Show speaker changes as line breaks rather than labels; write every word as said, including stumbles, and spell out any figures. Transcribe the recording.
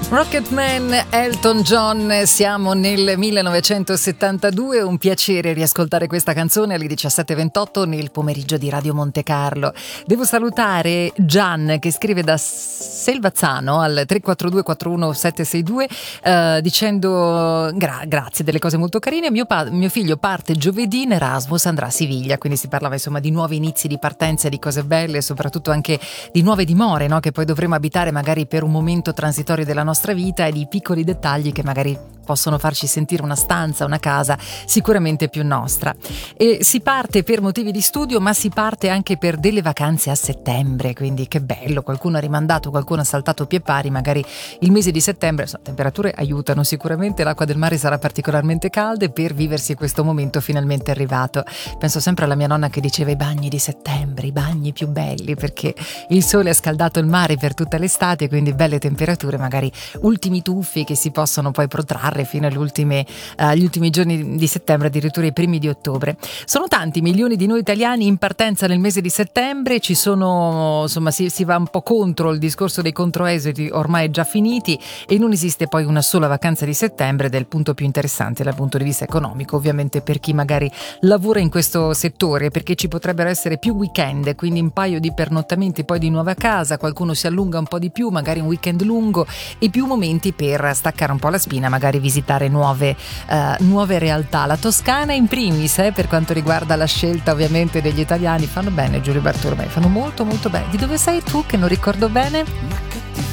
Rocketman, Elton John, siamo nel millenovecentosettantadue, un piacere riascoltare questa canzone alle diciassette e ventotto nel pomeriggio di Radio Monte Carlo. Devo salutare Gian che scrive da Selvazzano al tre quattro due quattro uno sette sei due eh, dicendo gra- grazie, delle cose molto carine. Mio, pa- mio figlio parte giovedì in Erasmus, andrà a Siviglia, quindi si parlava insomma di nuovi inizi di partenza, di cose belle, soprattutto anche di nuove dimore, no? Che poi dovremo abitare magari per un momento transitorio della nostra vita, e di piccoli dettagli che magari possono farci sentire una stanza, una casa sicuramente più nostra. E si parte per motivi di studio, ma si parte anche per delle vacanze a settembre, quindi che bello, qualcuno ha rimandato, qualcuno ha saltato pie pari, magari il mese di settembre, le temperature aiutano sicuramente, l'acqua del mare sarà particolarmente calda, e per viversi questo momento finalmente arrivato. Penso sempre alla mia nonna che diceva i bagni di settembre, i bagni più belli, perché il sole ha scaldato il mare per tutta l'estate, quindi belle temperature, magari ultimi tuffi che si possono poi protrarre fino agli ultimi, uh, agli ultimi giorni di settembre, addirittura i primi di ottobre. Sono tanti milioni di noi italiani in partenza nel mese di settembre, ci sono, insomma, si, si va un po' contro il discorso dei controesiti ormai già finiti, e non esiste poi una sola vacanza di settembre, del punto più interessante dal punto di vista economico, ovviamente per chi magari lavora in questo settore, perché ci potrebbero essere più weekend, quindi un paio di pernottamenti poi di nuovo a casa, qualcuno si allunga un po' di più, magari un weekend lungo, e più momenti per staccare un po' la spina, magari visitare nuove, uh, nuove realtà. La Toscana in primis, eh, per quanto riguarda la scelta ovviamente degli italiani, fanno bene Giulio Bartolomei, fanno molto molto bene. Di dove sei tu che non ricordo bene?